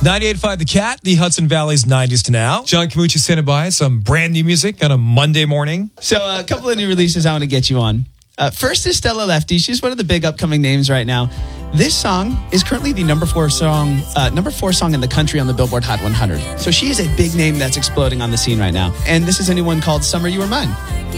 98.5 The Cat, the Hudson Valley's 90s to now. John Camucci standing by, some brand new music on a Monday morning. So a couple of new releases I want to get you on. First is Stella Lefty. She's one of the big upcoming names right now. This song is currently the number four song in the country on the Billboard Hot 100. So she is a big name that's exploding on the scene right now. And this is a new one called Summer You Were Mine.